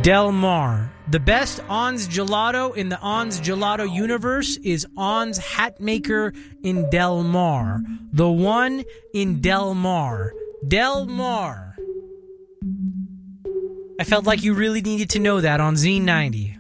Del Mar. The best On's Gelato in the On's Gelato universe is On's Hatmaker in Del Mar. The one in Del Mar. Del Mar. I felt like you really needed to know that on Z90.